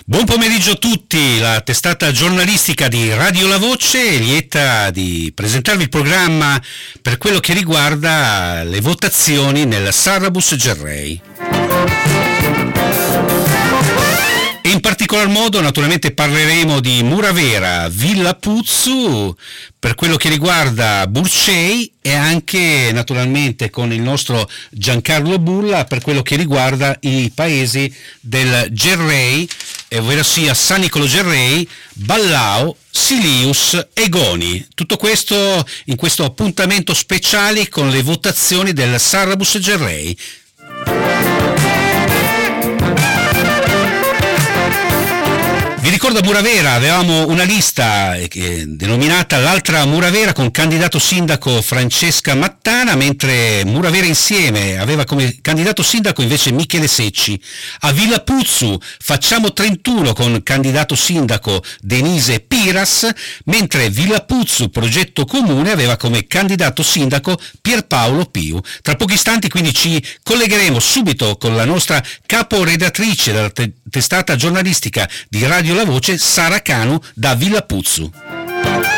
Buon pomeriggio a tutti, la testata giornalistica di Radio La Voce è lieta di presentarvi il programma per quello che riguarda le votazioni nel Sarrabus Gerrei. E in particolar modo naturalmente parleremo di Muravera, Villa Puzzu, per quello che riguarda Burcei e anche naturalmente con il nostro Giancarlo Bulla per quello che riguarda i paesi del Gerrei, ovvero sia San Niccolò Gerrei, Ballao, Silius e Goni. Tutto questo in questo appuntamento speciale con le votazioni del Sarrabus Gerrei. Vi ricordo a Muravera avevamo una lista denominata l'altra Muravera con candidato sindaco Francesca Mattana, mentre Muravera Insieme aveva come candidato sindaco invece Michele Secci. A Villa Puzzu facciamo 31 con candidato sindaco Denise Piras, mentre Villa Puzzu Progetto Comune aveva come candidato sindaco Pierpaolo Piu. Tra pochi istanti quindi ci collegheremo subito con la nostra caporedattrice della testata giornalistica di Radio La Voce, Sara Canu da Villa Puzzu.